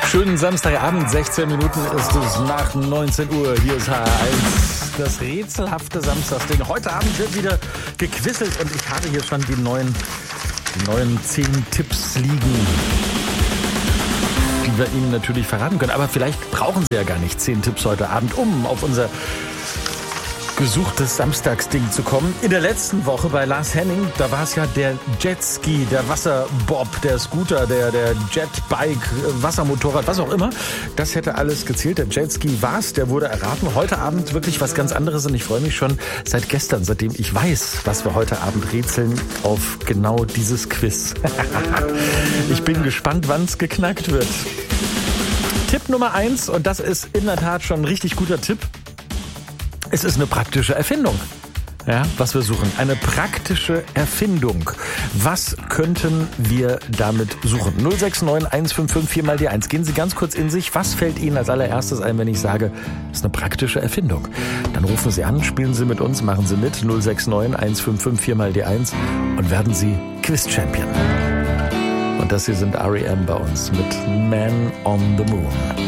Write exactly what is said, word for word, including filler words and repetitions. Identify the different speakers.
Speaker 1: Schönen Samstagabend, sechzehn Minuten ist es nach neunzehn Uhr. Hier ist H R eins, das rätselhafte Samstagsding. Heute Abend wird wieder gequisselt und ich habe hier schon die neuen, die neuen zehn Tipps liegen, die wir Ihnen natürlich verraten können. Aber vielleicht brauchen Sie ja gar nicht zehn Tipps heute Abend, um auf unser gesuchtes Samstagsding zu kommen. In der letzten Woche bei Lars Henning, da war es ja der Jetski, der Wasserbob, der Scooter, der, der Jetbike, Wassermotorrad, was auch immer. Das hätte alles gezählt. Der Jetski war es, der wurde erraten. Heute Abend wirklich was ganz anderes und ich freue mich schon seit gestern, seitdem ich weiß, was wir heute Abend rätseln, auf genau dieses Quiz. Ich bin gespannt, wann es geknackt wird. Tipp Nummer eins, und das ist in der Tat schon ein richtig guter Tipp. Es ist eine praktische Erfindung, ja, was wir suchen. Eine praktische Erfindung. Was könnten wir damit suchen? null sechs neun eins fünf fünf vier mal die eins. Gehen Sie ganz kurz in sich. Was fällt Ihnen als allererstes ein, wenn ich sage, es ist eine praktische Erfindung? Dann rufen Sie an, spielen Sie mit uns, machen Sie mit. null sechs neun eins fünf fünf vier mal die eins und werden Sie Quiz-Champion. Und das hier sind R E M bei uns mit Man on the Moon.